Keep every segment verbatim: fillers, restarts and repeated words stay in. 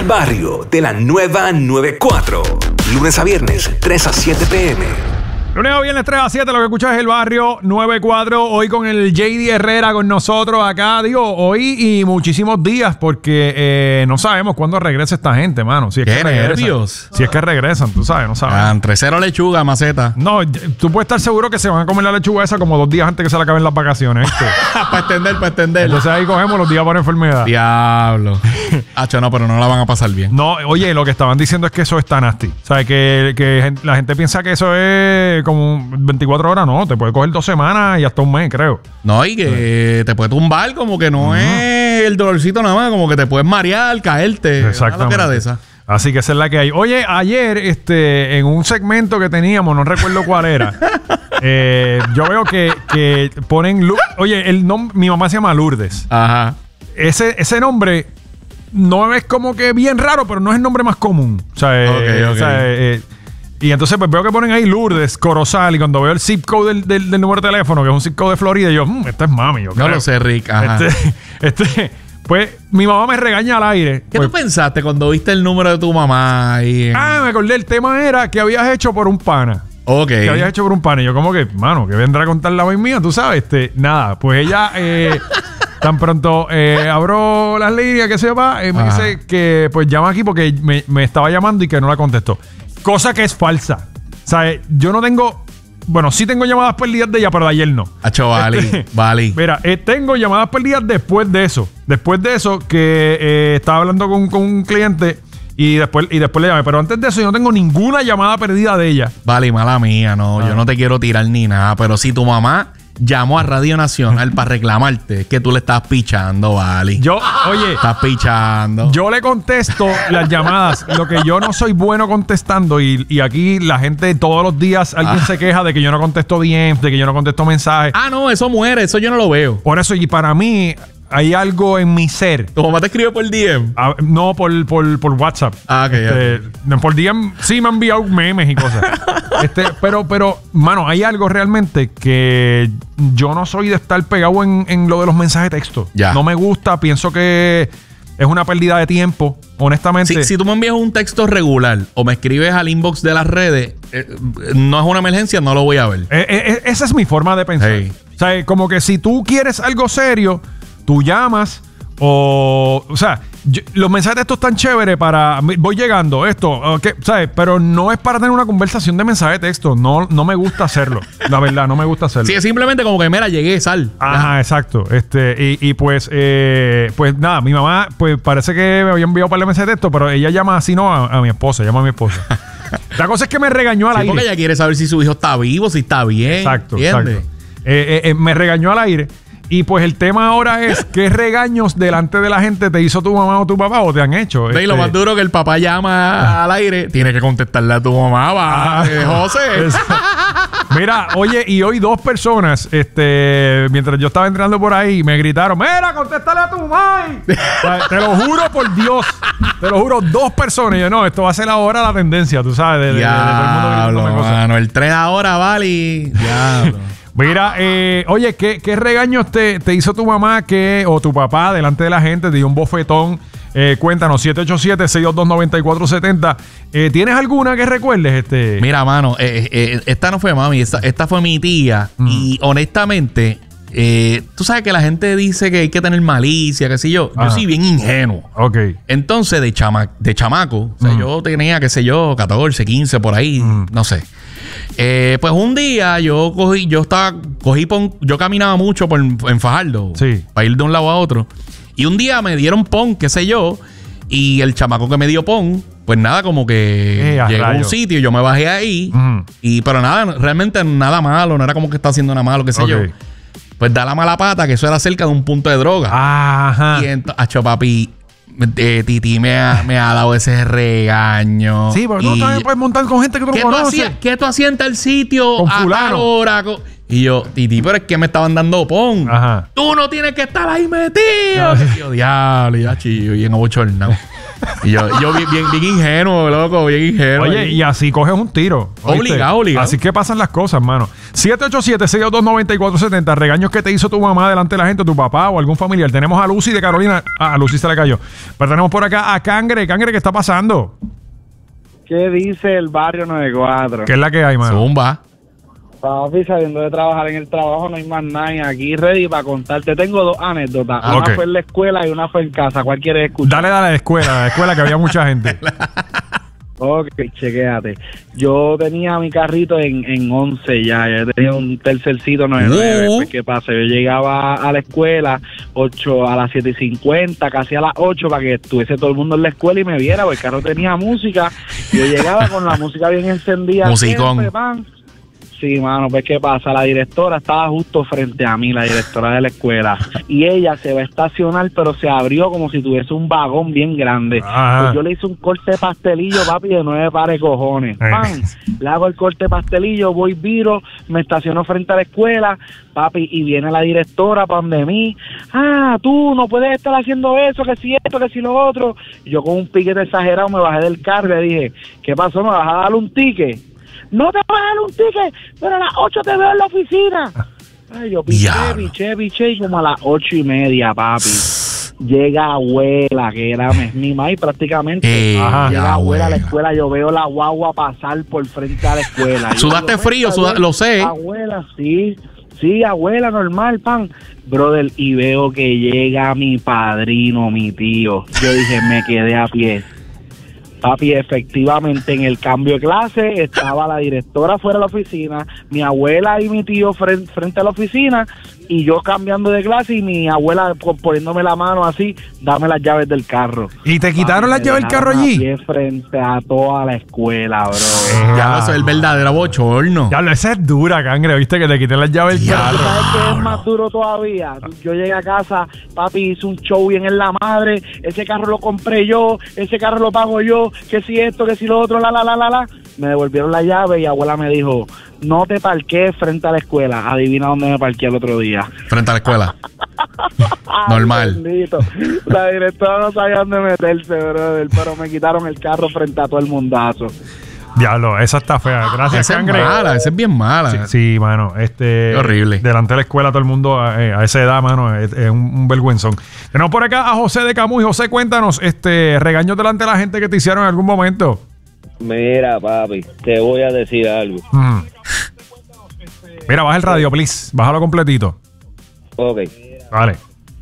Barrio de la Nueva noventa y cuatro. Lunes a viernes, tres a siete p m Lunes a viernes tres a siete, lo que escuchas es el Barrio noventa y cuatro. Hoy con el J D Herrera con nosotros acá. Digo, hoy y muchísimos días porque eh, no sabemos cuándo regresa esta gente, mano. Si es ¡Qué que nervios! Si es que regresan, tú sabes, no sabes. Ah, entre cero lechuga, maceta. No, tú puedes estar seguro que se van a comer la lechuga esa como dos días antes que se le acaben las vacaciones, ¿viste? Para extender, para extender. Entonces ahí cogemos los días por enfermedad. Diablo. Hacho, no, pero no la van a pasar bien. No, oye, lo que estaban diciendo es que eso está nasty. O sea, que, que la gente piensa que eso es como veinticuatro horas. No, te puede coger dos semanas y hasta un mes, creo. No, y que te puede tumbar como que no uh-huh. es el dolorcito nada más, como que te puedes marear, caerte. Exactamente. Una de esa. Así que esa es la que hay. Oye, ayer, este, en un segmento que teníamos, no recuerdo cuál era, eh, yo veo que, que ponen... Oye, el nombre, mi mamá se llama Lourdes. Ajá. Ese, ese nombre no es como que bien raro, pero no es el nombre más común. O sea, eh, okay, okay. O sea eh, y entonces pues veo que ponen ahí Lourdes, Corozal, y cuando veo el zip code del, del, del número de teléfono, que es un zip code de Florida, yo, mmm, esta es mami. Yo no creo. lo sé, Rick. Ajá. Este, este, pues mi mamá me regaña al aire. ¿Qué pues, tú pensaste cuando viste el número de tu mamá? Ahí en... Ah, me acordé, el tema era que habías hecho por un pana. Ok. Que habías hecho por un pana. Y yo como que, mano, que vendrá a contar la voz mía, tú sabes. Este, nada, pues ella... Eh, tan pronto eh, abro las líneas, que sepa, eh, me Ajá. dice que pues llama aquí porque me, me estaba llamando y que no la contestó. Cosa que es falsa. O sea, yo no tengo... Bueno, sí tengo llamadas perdidas de ella, pero de ayer no. Hacho, vale, este, vale. Mira, eh, tengo llamadas perdidas después de eso. Después de eso, que eh, estaba hablando con, con un cliente y después, y después le llamé. Pero antes de eso, yo no tengo ninguna llamada perdida de ella. Vale, mala mía, no. Ah. Yo no te quiero tirar ni nada. Pero si tu mamá llamó a Radio Nacional para reclamarte que tú le estás pichando, vale. Yo, oye. Estás pichando. Yo le contesto las llamadas. Lo que yo no soy bueno contestando, y, y aquí la gente todos los días alguien ah. se queja de que yo no contesto bien, de que yo no contesto mensajes. Ah, no, eso muere, eso yo no lo veo. Por eso, y para mí hay algo en mi ser. ¿Tu mamá te escribe por D M? Ah, no, por, por, por WhatsApp. Ah, ok. Este, okay. Por D M sí me han enviado memes y cosas. este, pero, pero, mano, hay algo realmente que yo no soy de estar pegado en, en lo de los mensajes de texto. Ya. No me gusta, pienso que es una pérdida de tiempo, honestamente. Si, si tú me envías un texto regular o me escribes al inbox de las redes, eh, no es una emergencia, no lo voy a ver. Eh, eh, esa es mi forma de pensar. Hey. O sea, como que si tú quieres algo serio, tú llamas o... O sea, yo, los mensajes de estos están chéveres para... Voy llegando, esto, okay, ¿sabes? Pero no es para tener una conversación de mensaje de texto. No, no me gusta hacerlo. La verdad, no me gusta hacerlo. Sí, es simplemente como que, mira, llegué, sal. Ajá, ya. Exacto. Este, y, y pues, eh, pues nada, mi mamá, pues parece que me había enviado un par de mensajes de texto, pero ella llama así, no, a, a mi esposa, llama a mi esposa. La cosa es que me regañó al sí, aire. Porque ella quiere saber si su hijo está vivo, si está bien. Exacto, ¿entiendes? exacto. Eh, eh, eh, me regañó al aire. Y pues el tema ahora es ¿qué regaños delante de la gente te hizo tu mamá o tu papá o te han hecho? Este... Y lo más duro que el papá llama ah. al aire, tiene que contestarle a tu mamá, va, ah. eh, José. Mira, oye, y hoy dos personas, este, mientras yo estaba entrando por ahí, me gritaron, mira, contéstale a tu mamá. Te lo juro por Dios, te lo juro, dos personas. Y yo, no, esto va a ser ahora la tendencia, tú sabes, de, de, de, de todo el mundo gritándome cosas. Mano, el tren ahora, vale. Diablo. Mira, eh, oye, ¿qué, qué regaños te, te hizo tu mamá que, o tu papá delante de la gente? Te dio un bofetón. Eh, cuéntanos, siete ocho siete, seis dos dos, nueve cuatro siete cero. Eh, ¿Tienes alguna que recuerdes? Este? Mira, mano, eh, eh, esta no fue mami, esta, esta fue mi tía. Mm. Y honestamente, eh, tú sabes que la gente dice que hay que tener malicia, qué sé yo. Ajá. Yo soy bien ingenuo. Ok. Entonces, de, chama, de chamaco, o sea, mm. yo tenía, qué sé yo, catorce, quince, por ahí, mm. no sé. Eh, pues un día yo cogí, yo estaba, cogí, pon, yo caminaba mucho por, en Fajardo, sí, para ir de un lado a otro. Y un día me dieron pon, qué sé yo, y el chamaco que me dio pon, pues nada, como que eh, llegó a un sitio, yo me bajé ahí, uh-huh. y pero nada, realmente nada malo, no era como que está haciendo nada malo, qué sé okay. yo. Pues da la mala pata, que eso era cerca de un punto de droga. Ajá. Y entonces, acho papi, eh, Titi me ha, me ha dado ese regaño. Sí, pero tú también puedes montar con gente que tú no conoces. ¿Qué tú hacías en tal sitio? Con a fulano. tal hora? Con... Y yo, Titi, pero es que me estaban dando pon. Ajá. Tú no tienes que estar ahí metido. Y yo, diablo, ya chillo, bien abochornado. Y yo, yo bien, bien, bien ingenuo, loco, bien ingenuo. Oye, y así coges un tiro. ¿oíste? Obligado, obligado. Así que pasan las cosas, mano. siete ocho siete, seis dos dos, nueve cuatro siete cero. Regaños que te hizo tu mamá delante de la gente, tu papá o algún familiar. Tenemos a Lucy de Carolina. Ah, a Lucy se le cayó. Pero tenemos por acá a Cangre. Cangre, ¿qué está pasando? ¿Qué dice el barrio noventa y cuatro? ¿Qué es la que hay, mano? Zumba. Papi, saliendo de trabajar en el trabajo, no hay más nada. Y aquí ready para contarte. Tengo dos anécdotas. Ah, una ok. fue en la escuela y una fue en casa. ¿Cuál quieres escuchar? Dale, dale a la escuela, a la escuela que había mucha gente. Ok, chequéate. Yo tenía mi carrito en, en once ya. Yo tenía un tercercito nueve nueve. Uh. Pues, ¿qué pasa? Yo llegaba a la escuela ocho a las siete y cincuenta, casi a las ocho, para que estuviese todo el mundo en la escuela y me viera, porque el carro tenía música. Yo llegaba con la música bien encendida. Musicón. Siempre, pan. Sí, mano, pues ¿qué pasa? La directora estaba justo frente a mí, la directora de la escuela, y ella se va a estacionar, pero se abrió como si tuviese un vagón bien grande. Pues yo le hice un corte de pastelillo, papi, de nueve pares de cojones. ¡Pam! Le hago el corte de pastelillo, voy, viro, me estaciono frente a la escuela, papi, y viene la directora para donde mí. Ah, tú no puedes estar haciendo eso, que si esto, que si lo otro. Y yo con un piquete exagerado me bajé del carro y le dije, ¿qué pasó? ¿Me vas a dar un ticket? No te vas a dar un ticket, pero a las ocho te veo en la oficina. Ay, yo piché, Diablo. piché, piché, y como a las ocho y media, papi, llega abuela, que era mi mamá prácticamente. Eh, Ajá. ya, Llega abuela a la abuela. escuela, yo veo la guagua pasar por frente a la escuela. Yo ¿Sudaste digo, frío? "Abuela, Suda- lo sé". Abuela, sí, sí, abuela, normal, pan. Brother, y veo que llega mi padrino, mi tío. Yo dije, me quedé a pie. Papi, efectivamente, en el cambio de clase estaba la directora fuera de la oficina, mi abuela y mi tío frente, frente a la oficina, y yo cambiando de clase y mi abuela poniéndome la mano así, dame las llaves del carro. ¿Y te quitaron las Papi, llaves me del carro dejaron a allí? pie frente a toda la escuela, bro. Ya, eso es el verdadero bochorno. Ya, esa es dura, Cangre, viste que te quité las llaves del Ya, carro. ¿Tú sabes qué es más duro todavía? Yo llegué a casa, papi, hice un show bien en la madre, ese carro lo compré yo, ese carro lo pago yo, que si esto, que si lo otro, la, la, la, la, la. Me devolvieron la llave y abuela me dijo, no te parqué frente a la escuela. Adivina dónde me parqué el otro día. Frente a la escuela. Ay, Normal. bendito. La directora no sabía dónde meterse, brother, pero me quitaron el carro frente a todo el mundazo. Diablo, esa está fea. Gracias, Esa es Cangre. mala, esa es bien mala. Sí, sí, mano. Este, Qué horrible. Delante de la escuela, todo el mundo eh, a esa edad, mano, es, es un, un vergüenzón. Tenemos por acá a José de Camuy. José, cuéntanos, este, regaños delante de la gente que te hicieron en algún momento. Mira, papi, te voy a decir algo. Mm. Mira, baja el radio, please. Bájalo completito. Ok. Vale.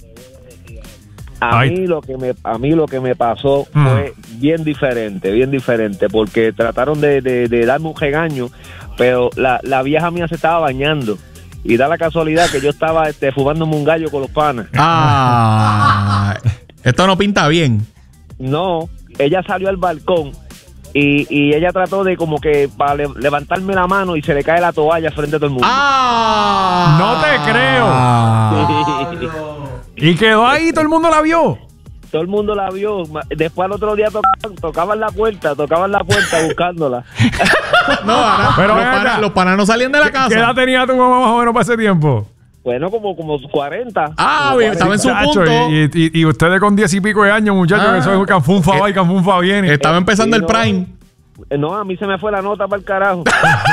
A Ay. mí lo que me a mí lo que me pasó Mm. fue bien diferente, bien diferente, porque trataron de, de, de darme un regaño, pero la, la vieja mía se estaba bañando y da la casualidad que yo estaba este, fumándome un gallo con los panas. Ah, esto no pinta bien. No, ella salió al balcón y, y ella trató de como que para le- levantarme la mano y se le cae la toalla frente a todo el mundo. Ah, No te creo. Ah. Y quedó ahí, todo el mundo la vio. Todo el mundo la vio. Ma- Después al otro día tocaban, tocaban la puerta, tocaban la puerta buscándola. No, ahora, Pero los, ven panas, acá. los panas no salían de la ¿Qué edad casa. tenía tu mamá más o menos para ese tiempo? Bueno, como, como cuarenta. Ah, Como bien, estaba en su Chacho, punto. y, y- y ustedes con diez y pico de años, muchachos, Ah. que eso es canfunfa va y canfunfa viene. Estaba empezando Sí, el no. prime. Eh, No, a mí se me fue la nota para el carajo.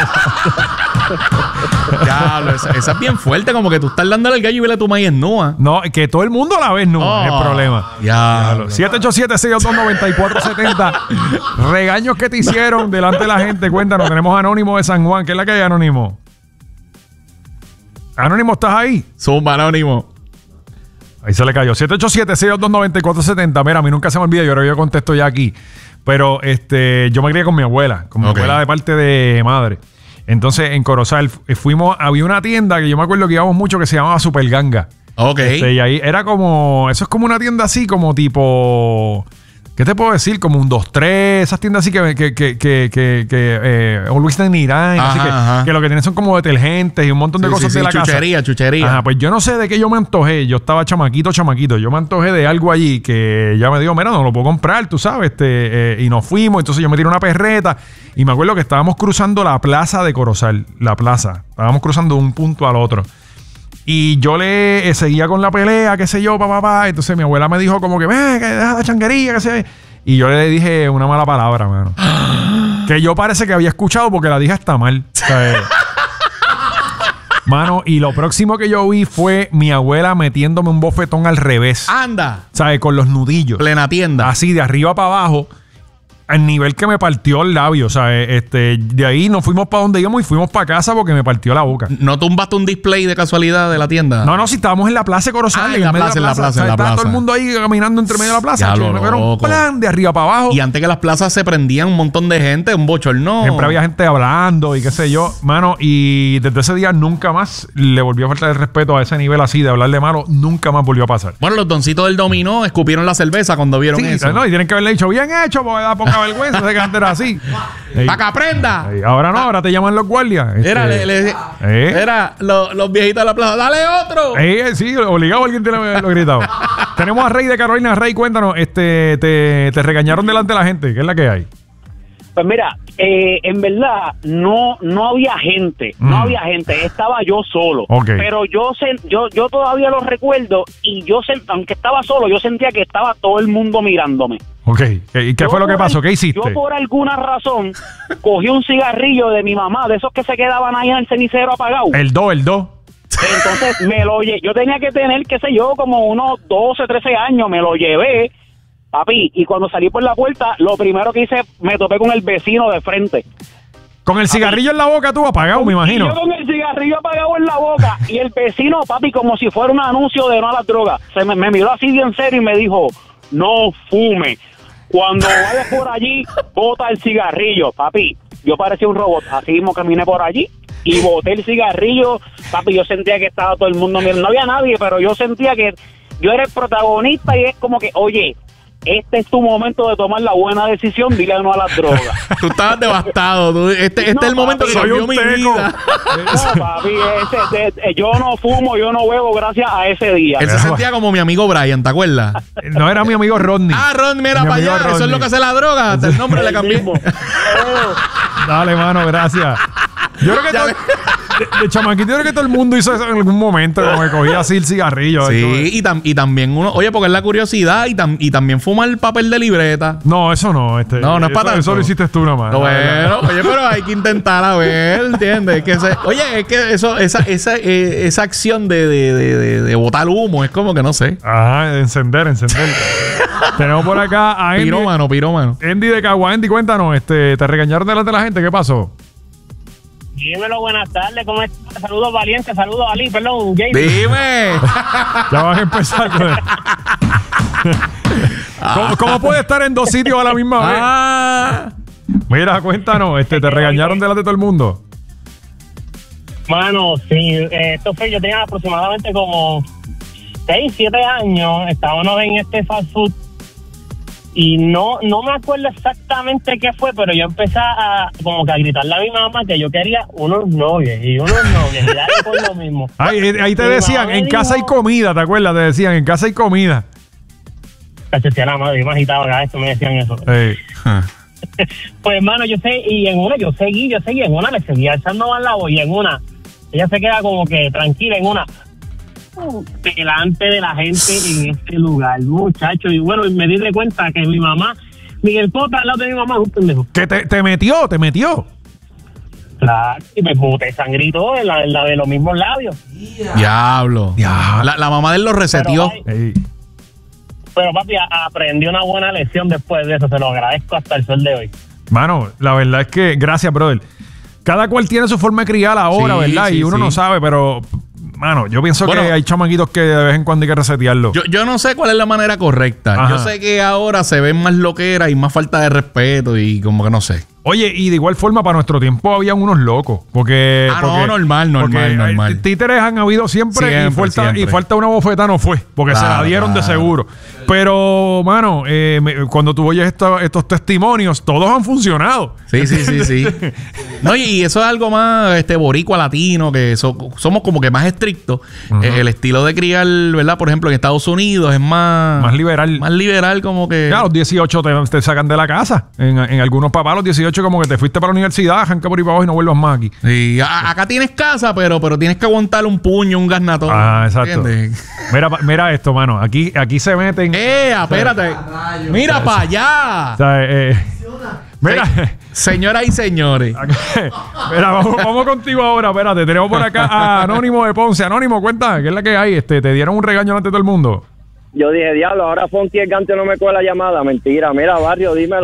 Diablo, esa, esa es bien fuerte, como que tú estás dándole el gallo y vele a tu maíz en Noa. No, que todo el mundo la ve, no, Oh, es el problema. Diablo. siete ocho siete, seis dos dos, nueve cuatro siete cero. Regaños que te hicieron delante de la gente. Cuéntanos, tenemos Anónimo de San Juan. ¿Qué es la que hay, Anónimo? Anónimo, ¿estás ahí? Zumba, anónimo. Ahí se le cayó. siete ocho siete, seis dos dos, nueve cuatro siete cero. Mira, a mí nunca se me olvida. Yo ahora yo contesto ya aquí. Pero este, yo me crié con mi abuela. Con mi Ok. abuela de parte de madre. Entonces, en Corozal fu- fuimos... Había una tienda que yo me acuerdo que íbamos mucho que se llamaba Super Ganga. Ok. Este, y ahí era como... Eso es como una tienda así, como tipo... ¿qué te puedo decir? Como un dos tres, esas tiendas así que, que, que, que, que, que eh, Always ninety-nine, así que, que lo que tienen son como detergentes y un montón de sí, cosas sí, de sí, la chuchería, casa. Chuchería, chuchería. Pues yo no sé de qué yo me antojé. Yo estaba chamaquito, chamaquito. Yo me antojé de algo allí que ya me dijo, mira, no lo puedo comprar, tú sabes. este eh, Y nos fuimos. Entonces yo me tiré una perreta. Y me acuerdo que estábamos cruzando la plaza de Corozal. La plaza. Estábamos cruzando de un punto al otro. Y yo le eh, seguía con la pelea, qué sé yo, papá, papá. Entonces mi abuela me dijo como que, ve, que deja la changuería, qué sé yo. Y yo le dije una mala palabra, mano. Que yo parece que había escuchado porque la dije hasta mal. O sea, eh, mano, y lo próximo que yo vi fue mi abuela metiéndome un bofetón al revés. Anda. ¿Sabes? Con los nudillos. Plena tienda. Así, de arriba para abajo. Al nivel que me partió el labio, ¿sabes? Este, de ahí nos fuimos para donde íbamos y fuimos para casa porque me partió la boca. ¿No tumbaste un display de casualidad de la tienda? No, no, si estábamos en la plaza de Corozal. Ah, en la plaza, en la plaza, en la plaza. Todo el mundo ahí caminando entre medio de la plaza. Ya lo Me fueron un plan de arriba para abajo. Y antes que las plazas se prendían un montón de gente, un bochorno. Siempre había gente hablando y qué sé yo. Mano, y desde ese día nunca más le volvió a faltar el respeto a ese nivel así de hablarle malo. Nunca más volvió a pasar. Bueno, los doncitos del dominó escupieron la cerveza cuando vieron sí, eso. No, y tienen que haberle dicho, bien hecho, porque da poca vergüenza de que era así. ¡Para que aprenda! Ey, ahora no, ahora te llaman los guardias. Este, era, le, le, ¿eh? era lo, los viejitos de la plaza. ¡Dale otro! Ey, sí, obligado alguien te lo, lo gritado. Tenemos a Rey de Carolina. Rey, cuéntanos, este, te, te regañaron delante de la gente. ¿Qué es la que hay? Pues mira, eh, en verdad no no había gente, mm. no había gente, estaba yo solo. Okay. Pero yo yo yo todavía lo recuerdo y yo aunque estaba solo, yo sentía que estaba todo el mundo mirándome. Ok, ¿y qué yo fue lo que pasó? ¿Qué hiciste? Yo por alguna razón cogí un cigarrillo de mi mamá, de esos que se quedaban ahí en el cenicero apagado. El do, el do. Entonces me lo llevé, yo tenía que tener, qué sé yo, como unos doce, trece años, me lo llevé. Papi, y cuando salí por la puerta, lo primero que hice, me topé con el vecino de frente. Con el cigarrillo papi, en la boca tú apagado, me imagino. Y yo con el cigarrillo apagado en la boca. Y el vecino, papi, como si fuera un anuncio de no a las drogas, se me, me miró así bien serio y me dijo, no fume. Cuando vayas por allí, bota el cigarrillo. Papi, yo parecía un robot. Así mismo caminé por allí y boté el cigarrillo. Papi, yo sentía que estaba todo el mundo mirando. No había nadie, pero yo sentía que yo era el protagonista y es como que, oye, este es tu momento de tomar la buena decisión, dile no a las drogas. Tú estabas devastado. Tú, este este no, es el momento papi, que cambió mi teco. vida. No, papi, ese, de, de, yo no fumo, yo no bebo gracias a ese día. Él se sentía como mi amigo Brian, ¿te acuerdas? No, era mi amigo Rodney. Ah, Rodney, mira para allá. Rodney. Eso es lo que hace la droga. Hasta el nombre le cambié. Dale, mano, gracias. Yo creo que todo, de, de chamaquito, yo creo que todo el mundo hizo eso en algún momento, como que cogía así el cigarrillo. Sí, y, tam, y también uno, oye, porque es la curiosidad y, tam, y también fuma el papel de libreta. No, eso no. Este, no, no es para tanto. Eso lo hiciste tú nomás. No, bueno, oye, pero hay que intentar a ver, ¿entiendes? Que se, oye, es que eso, esa, esa, eh, esa acción de, de, de, de, de botar humo es como que no sé. Ajá, de encender, encender. Tenemos por acá a Andy. Pirómano, pirómano. Andy de Cagua. Andy, cuéntanos, este, ¿te regañaron delante de la gente? ¿Qué pasó? Dímelo, buenas tardes, ¿cómo estás? Saludos valientes, saludos Ali, perdón, James. Dime. Ya vas a empezar con ¿Cómo, ¿Cómo puede estar en dos sitios a la misma vez? Ah. Mira, cuéntanos, este, ¿te regañaron delante de todo el mundo? Mano, sí, eh, esto fue, yo tenía aproximadamente como seis, siete años, estábamos en este fast food y no no me acuerdo exactamente qué fue, pero yo empecé a como que a gritarle a mi mamá que yo quería unos novios y unos novios y darle por lo mismo. Ahí, ahí te mi decían, en casa dijo, hay comida, ¿te acuerdas? Te decían, en casa hay comida. Cachete a la madre, yo me agitaba cada vez que me decían eso. Hey. Pues hermano, yo sé, y en una yo seguí, yo seguí, en una le seguía echando más la voz y en una, ella se queda como que tranquila en una. Delante de la gente en este lugar, muchacho. Y bueno, me di de cuenta que mi mamá, Miguel Cota, al lado de mi mamá, es un pendejo. ¿Que te, te metió? ¿Te metió? Claro, y me boté sangrito en la, en la de los mismos labios. Yeah. Diablo. Yeah. La, la mamá de él lo reseteó. Pero, hey. pero papi, aprendí una buena lección después de eso. Se lo agradezco hasta el sol de hoy. Mano, la verdad es que, gracias, brother. Cada cual tiene su forma de criar ahora, sí, ¿verdad? Sí, y uno sí. no sabe, pero mano, yo pienso bueno, que hay chamaquitos que de vez en cuando hay que resetearlo. Yo, yo no sé cuál es la manera correcta. Ajá. Yo sé que ahora se ven más loqueras y más falta de respeto y como que no sé. Oye, y de igual forma, para nuestro tiempo había unos locos. Porque. Ah, porque, no, normal, normal, normal. Títeres han habido siempre, siempre, y, falta, siempre. y falta una bofeta, no fue. Porque claro, se la dieron claro. de seguro. Pero, mano, eh, me, cuando tú oyes esto, estos testimonios, todos han funcionado. Sí, sí, sí, sí. No, y, y eso es algo más este boricua latino, que so, somos como que más estrictos. Uh-huh. eh, el estilo de criar, ¿verdad? Por ejemplo, en Estados Unidos es más... Más liberal. Más liberal, como que... Ya, los dieciocho te, te sacan de la casa. En, en algunos papás, los dieciocho como que te fuiste para la universidad, janca por ahí para abajo y no vuelvas más aquí. Sí, a, acá tienes casa, pero, pero tienes que aguantar un puño, un gasnatón. Ah, exacto. Mira, mira esto, mano. Aquí, aquí se meten... ¡Eh, espérate! ¡Mira para allá! O sea, eh, mira... Se, señoras y señores. Mira, vamos, vamos contigo ahora. Espérate, tenemos por acá a Anónimo de Ponce. Anónimo, cuenta, ¿qué es la que hay? Este, ¿te dieron un regaño ante todo el mundo? Yo dije, diablo, ahora Fonti el Gante no me coge la llamada. Mentira, mira, Barrio, dímelo.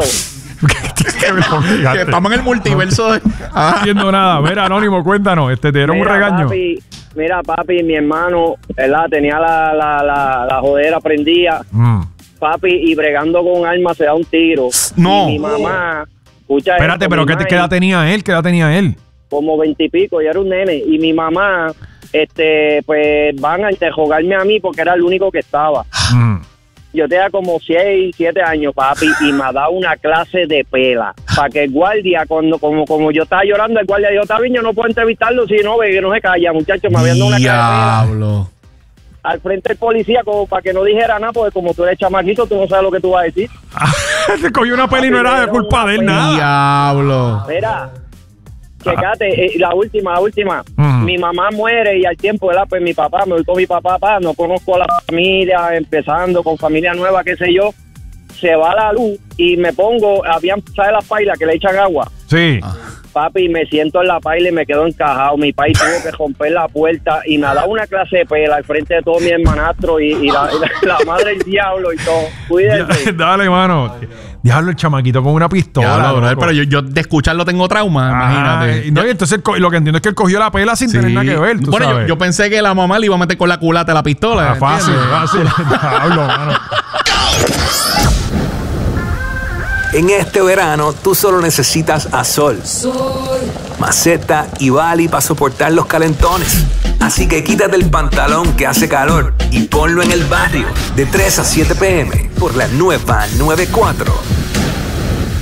Que estamos en el multiverso. De... Ah. No entiendo nada. Mira, Anónimo, cuéntanos. Este, ¿te dieron mira, un regaño? Papi, mira, papi, mi hermano, ¿verdad? Tenía la, la, la, la jodera prendida. Mm. Papi, y bregando con armas se da un tiro. No. Y mi mamá... Escucha Espérate, esto, pero ¿qué, ¿qué edad tenía él? ¿Qué edad tenía él? Como veintipico, ya era un nene. Y mi mamá, este, pues van a interrogarme a mí porque era el único que estaba. Mm. Yo tenía como seis, siete años, papi, y me ha dado una clase de pela. Para que el guardia, cuando como como yo estaba llorando, el guardia dijo, está bien, yo no puedo entrevistarlo, si no, ve que no se calla, muchachos, me habían dado una clase de pela. Al frente del policía, como para que no dijera nada, porque como tú eres chamaquito, tú no sabes lo que tú vas a decir. Te cogió una peli y no era de culpa de él, nada. Diablo. Mira, checate, eh, la última, la última. Uh-huh. Mi mamá muere y al tiempo, ¿verdad? Pues mi papá, me voy con mi papá, papá, no conozco a la familia, empezando con familia nueva, qué sé yo. Se va la luz y me pongo, habían, ¿sabes las pailas que le echan agua? Sí. Ah. Papi, me siento en la paila y me quedo encajado. Mi país tuvo que romper la puerta y me ha dado una clase de pela al frente de todo mi hermanastro y, y, la, y la, la madre del diablo y todo. Cuídate. Dale, mano. Diablo, el chamaquito con una pistola. Diablo, bro, pero yo, yo de escucharlo tengo trauma, ah, imagínate. No, y entonces lo que entiendo es que él cogió la pela sin sí. tener nada que ver. ¿tú bueno, sabes? Yo, yo pensé que la mamá le iba a meter con la culata a la pistola. Ah, fácil, fácil. Diablo, mano. En este verano, tú solo necesitas a Sol, Sol, Maceta y Bali para soportar los calentones. Así que quítate el pantalón que hace calor y ponlo en el barrio de tres a siete p m por la nueva noventa y cuatro.